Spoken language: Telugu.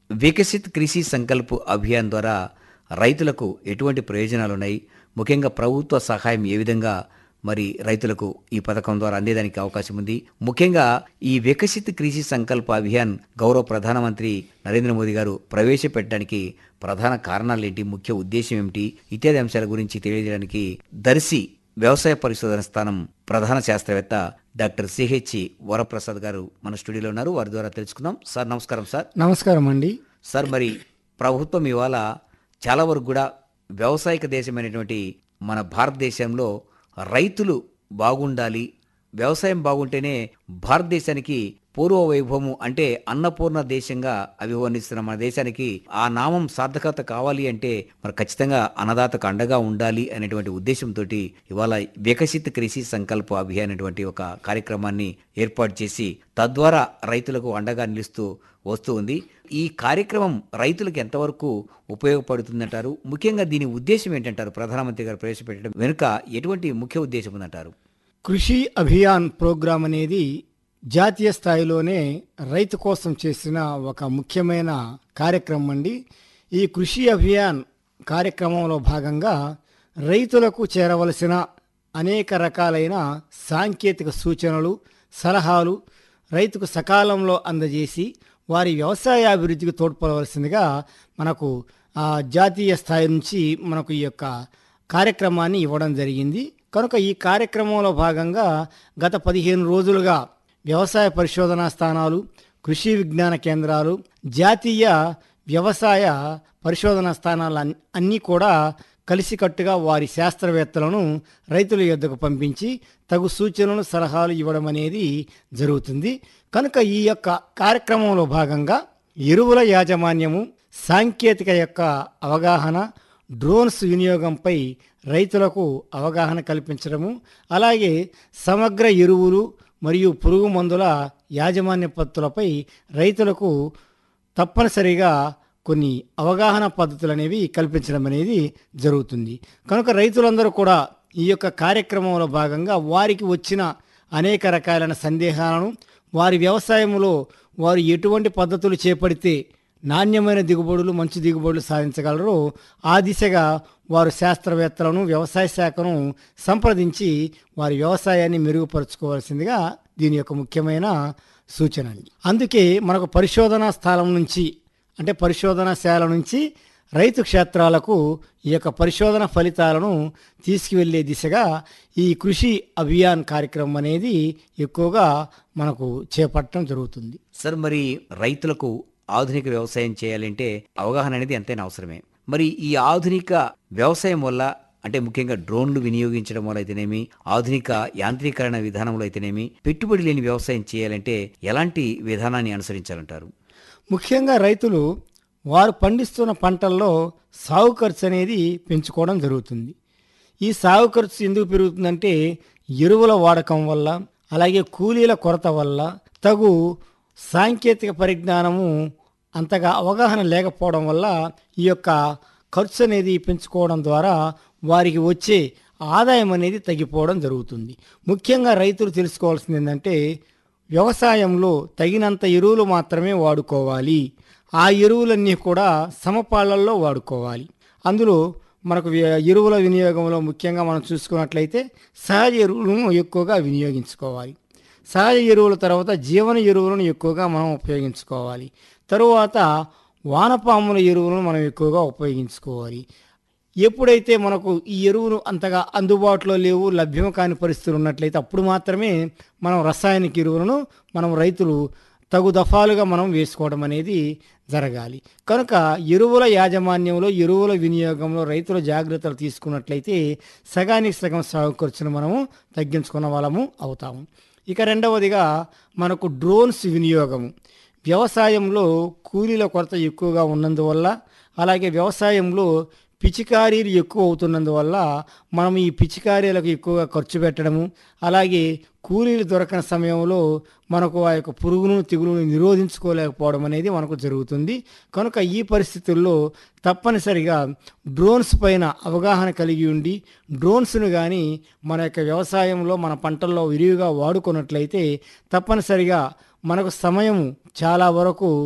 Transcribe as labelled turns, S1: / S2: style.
S1: వికసిత్ కృషి సంకల్ప్ అభియాన్ ద్వారా రైతులకు ఎటువంటి ప్రయోజనాలున్నాయి? ముఖ్యంగా ప్రభుత్వ సహాయం ఏ విధంగా మరి రైతులకు ఈ పథకం ద్వారా అందేదానికి అవకాశం ఉంది? ముఖ్యంగా ఈ వికసిత్ కృషి సంకల్ప అభియాన్ గౌరవ ప్రధానమంత్రి నరేంద్ర మోదీ గారు ప్రవేశపెట్టడానికి ప్రధాన కారణాలేంటి? ముఖ్య ఉద్దేశం ఏమిటి? ఇత్యాది అంశాల గురించి తెలియజేయడానికి దర్శి వ్యవసాయ పరిశోధన స్థానం ప్రధాన శాస్త్రవేత్త డాక్టర్ సిహెచ్ వరప్రసాద్ గారు మన స్టూడియోలో ఉన్నారు. వారి ద్వారా తెలుసుకుందాం. సార్ నమస్కారం. సార్
S2: నమస్కారం అండి.
S1: సార్ మరి ప్రభుత్వం ఇవాళ చాలా వరకు కూడా వ్యవసాయక దేశమైనటువంటి మన భారతదేశంలో రైతులు బాగుండాలి, వ్యవసాయం బాగుంటేనే భారతదేశానికి పూర్వ వైభవము అంటే అన్నపూర్ణ దేశంగా అభివర్ణిస్తున్న మన దేశానికి ఆ నామం సార్థకత కావాలి అంటే మరి ఖచ్చితంగా అన్నదాతకు అండగా ఉండాలి అనేటువంటి ఉద్దేశంతో ఇవాళ వికసిత్ కృషి సంకల్ప అభియాన్ అనేటువంటి ఒక కార్యక్రమాన్ని ఏర్పాటు చేసి తద్వారా రైతులకు అండగా నిలుస్తూ వస్తూ ఉంది. ఈ కార్యక్రమం రైతులకు ఎంతవరకు ఉపయోగపడుతుందంటారు? ముఖ్యంగా దీని ఉద్దేశం ఏంటంటారు? ప్రధానమంత్రి గారు ప్రవేశపెట్టడం వెనుక ఎటువంటి ముఖ్య ఉద్దేశం ఉందంటారు?
S2: కృషి అభియాన్ ప్రోగ్రాం అనేది జాతీయ స్థాయిలోనే రైతు కోసం చేసిన ఒక ముఖ్యమైన కార్యక్రమం అండి. ఈ కృషి అభియాన్ కార్యక్రమంలో భాగంగా రైతులకు చేరవలసిన అనేక రకాలైన సాంకేతిక సూచనలు, సలహాలు రైతుకు సకాలంలో అందజేసి వారి వ్యవసాయ అభివృద్ధికి తోడ్పడవలసిందిగా మనకు జాతీయ స్థాయి నుంచి మనకు ఈ యొక్క కార్యక్రమాన్ని ఇవ్వడం జరిగింది. కనుక ఈ కార్యక్రమంలో భాగంగా గత 15 రోజులుగా వ్యవసాయ పరిశోధనా స్థానాలు, కృషి విజ్ఞాన కేంద్రాలు, జాతీయ వ్యవసాయ పరిశోధనా స్థానాలు అన్నీ కూడా కలిసికట్టుగా వారి శాస్త్రవేత్తలను రైతుల యొద్దకు పంపించి తగు సూచనలు, సలహాలు ఇవ్వడం అనేది జరుగుతుంది. కనుక ఈ యొక్క కార్యక్రమంలో భాగంగా ఎరువుల యాజమాన్యము, సాంకేతిక యొక్క అవగాహన, డ్రోన్స్ వినియోగంపై రైతులకు అవగాహన కల్పించడము, అలాగే సమగ్ర ఎరువులు మరియు పురుగు మందుల యాజమాన్య పద్ధతులపై రైతులకు తప్పనిసరిగా కొన్ని అవగాహన పద్ధతులు అనేవి కల్పించడం అనేది జరుగుతుంది. కనుక రైతులందరూ కూడా ఈ యొక్క కార్యక్రమంలో భాగంగా వారికి వచ్చిన అనేక రకాలైన సందేహాలను, వారి వ్యవసాయంలో వారు ఎటువంటి పద్ధతులు చేపడితే నాణ్యమైన దిగుబడులు, మంచి దిగుబడులు సాధించగలరో ఆ దిశగా వారు శాస్త్రవేత్తలను, వ్యవసాయ శాఖను సంప్రదించి వారి వ్యవసాయాన్ని మెరుగుపరుచుకోవాల్సిందిగా దీని యొక్క ముఖ్యమైన సూచన అండి. అందుకే మనకు పరిశోధనా స్థలం నుంచి అంటే పరిశోధనాశాల నుంచి రైతు క్షేత్రాలకు ఈ యొక్క పరిశోధన ఫలితాలను తీసుకువెళ్ళే దిశగా ఈ కృషి అభియాన్ కార్యక్రమం అనేది ఎక్కువగా మనకు చేపట్టడం జరుగుతుంది.
S1: సార్ మరి రైతులకు ఆధునిక వ్యవసాయం చేయాలంటే అవగాహన అనేది ఎంతైనా అవసరమే. మరి ఈ ఆధునిక వ్యవసాయం వల్ల అంటే ముఖ్యంగా డ్రోన్లు వినియోగించడం వల్ల అయితేనేమి, ఆధునిక యాంత్రీకరణ విధానంలో అయితేనేమి పెట్టుబడి లేని వ్యవసాయం చేయాలంటే ఎలాంటి విధానాన్ని అనుసరించాలంటారు?
S2: ముఖ్యంగా రైతులు వారు పండిస్తున్న పంటల్లో సాగు ఖర్చు అనేది పెంచుకోవడం జరుగుతుంది. ఈ సాగు ఖర్చు ఎందుకు పెరుగుతుందంటే ఎరువుల వాడకం వల్ల, అలాగే కూలీల కొరత వల్ల, తగు సాంకేతిక పరిజ్ఞానము అంతగా అవగాహన లేకపోవడం వల్ల ఈ యొక్క ఖర్చు అనేది పెంచుకోవడం ద్వారా వారికి వచ్చే ఆదాయం అనేది తగ్గిపోవడం జరుగుతుంది. ముఖ్యంగా రైతులు తెలుసుకోవాల్సింది ఏంటంటే వ్యవసాయంలో తగినంత ఎరువులు మాత్రమే వాడుకోవాలి. ఆ ఎరువులన్నీ కూడా సమపాళ్లలో వాడుకోవాలి. అందులో మనకు ఎరువుల వినియోగంలో ముఖ్యంగా మనం చూసుకున్నట్లయితే సహజ ఎరువులను ఎక్కువగా వినియోగించుకోవాలి. సహజ ఎరువుల తర్వాత జీవన ఎరువులను ఎక్కువగా మనం ఉపయోగించుకోవాలి. తరువాత వానపాముల ఎరువులను మనం ఎక్కువగా ఉపయోగించుకోవాలి. ఎప్పుడైతే మనకు ఈ ఎరువులు అంతగా అందుబాటులో లేవు, లభ్యం కాని పరిస్థితులు ఉన్నట్లయితే అప్పుడు మాత్రమే మనం రసాయనిక ఎరువులను మనం రైతులు తగు దఫాలుగా మనం వేసుకోవడం అనేది జరగాలి. కనుక ఎరువుల యాజమాన్యంలో, ఎరువుల వినియోగంలో రైతుల జాగ్రత్తలు తీసుకున్నట్లయితే సగానికి సగం సాగు ఖర్చును మనము తగ్గించుకున్న వాళ్ళము అవుతాము. ఇక రెండవదిగా మనకు డ్రోన్స్ వినియోగము. వ్యవసాయంలో కూలీల కొరత ఎక్కువగా ఉన్నందువల్ల, అలాగే వ్యవసాయంలో పిచికారీలు ఎక్కువ అవుతున్నందువల్ల మనం ఈ పిచికారీలకు ఎక్కువగా ఖర్చు పెట్టడము, అలాగే కూలీలు దొరకని సమయంలో మనకు ఆ యొక్క పురుగును, తెగులును నిరోధించుకోలేకపోవడం అనేది మనకు జరుగుతుంది. కనుక ఈ పరిస్థితుల్లో తప్పనిసరిగా డ్రోన్స్ పైన అవగాహన కలిగి ఉండి డ్రోన్స్ను కానీ మన యొక్క వ్యవసాయంలో, మన పంటల్లో విరివిగా వాడుకున్నట్లయితే తప్పనిసరిగా మనకు సమయం చాలా వరకు